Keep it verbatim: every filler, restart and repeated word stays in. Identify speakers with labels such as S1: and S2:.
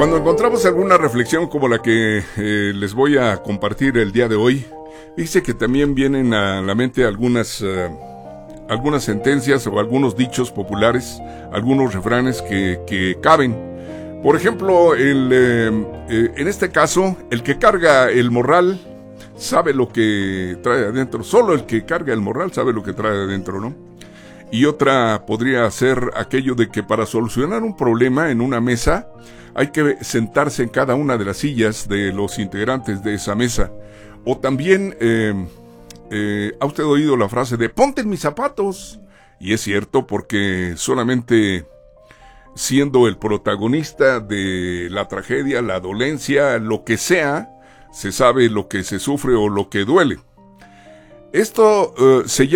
S1: Cuando encontramos alguna reflexión como la que eh, les voy a compartir el día de hoy, dice que también vienen a la mente algunas, uh, algunas sentencias o algunos dichos populares, algunos refranes que, que caben. Por ejemplo, el, eh, eh, en este caso, el que carga el morral sabe lo que trae adentro. Solo el que carga el morral sabe lo que trae adentro, ¿no? Y otra podría ser aquello de que para solucionar un problema en una mesa hay que sentarse en cada una de las sillas de los integrantes de esa mesa. O también, eh, eh, ¿ha usted oído la frase de ponte en mis zapatos? Y es cierto, porque solamente siendo el protagonista de la tragedia, la dolencia, lo que sea, se sabe lo que se sufre o lo que duele. Esto uh, se llama